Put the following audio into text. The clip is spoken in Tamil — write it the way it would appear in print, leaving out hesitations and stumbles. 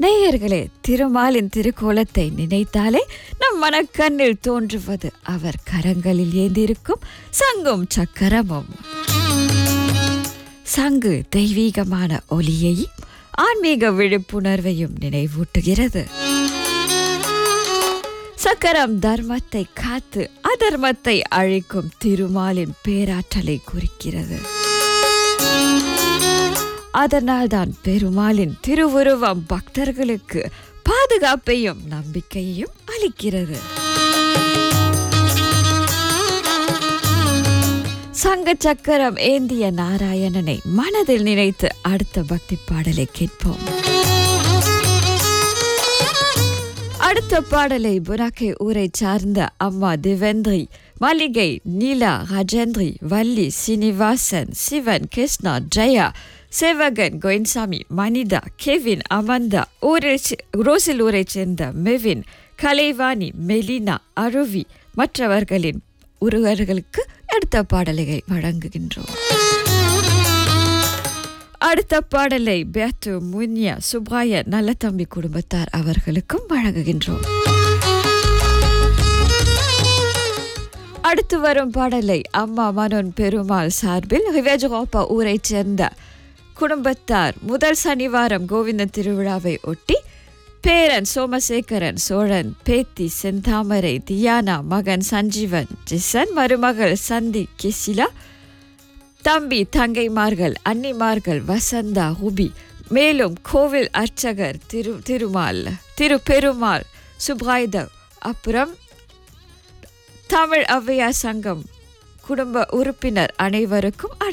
நேயர்களே, திருமாலின் திருக்கோலத்தை நினைத்தாலே நம் மனக்கண்ணில் தோன்றுவது அவர் கரங்களில் ஏந்திருக்கும் சங்கும் சக்கரமும். சங்கு தெய்வீகமான ஒலியையும் ஆன்மீக விழிப்புணர்வையும் நினைவூட்டுகிறது. சக்கரம் தர்மத்தை காத்து அதர்மத்தை அழிக்கும் திருமாலின் பேராற்றலை குறிக்கிறது. அதனால்தான் பெருமாளின் திருவுருவம் பக்தர்களுக்கு பாதுகாப்பையும் நம்பிக்கையையும் அளிக்கிறது. சங்க சக்கரம் ஏந்திய நாராயணனை மனதில் நினைத்து அடுத்த பக்தி பாடலை கேட்போம். அடுத்த பாடலை புனாக்கை ஊரை சார்ந்த அம்மா திவேந்திரி, மல்லிகை, நீலா, ராஜேந்திரி, வள்ளி, சீனிவாசன், சிவன், கிருஷ்ணா, ஜெயா, சேவகன், கோயின்சாமி, மனிதா, கெவின், அமந்தா, ரோசில் ஊரை சேர்ந்த மெவின், கலைவாணி, மெலினா, அருவி மற்றவர்களின் உறவுகளுக்கு அடுத்த பாடலை வழங்குகின்றோம். அடுத்த பாடலை பேத்து, முன்யா, சுப்ராய, நல்லதம்பி குடும்பத்தார் அவர்களுக்கும் வழங்குகின்றோம். அடுத்து வரும் பாடலை அம்மா மனோன் பெருமாள் சார்பில் ரிவேஜரோப்பா ஊரை சேர்ந்த குடும்பத்தார் முதல் சனிவாரம் கோவிந்த திருவிழாவை ஒட்டி பேரன் சோமசேகரன், சோழன், பேத்தி செந்தாமரை, தியானா, மகன் சஞ்சீவன், ஜிசன், மருமகள் சந்தி, கெசிலா, தம்பி தங்கைமார்கள், அன்னிமார்கள், வசந்தா, ஹுபி, மேலும் கோவில் அர்ச்சகர் திருப்பெருமாள் சுப்ராய்தவ், அப்புறம் தமிழ் ஔவையார் சங்கம் குடும்ப உறுப்பினர் அனைவருக்கும்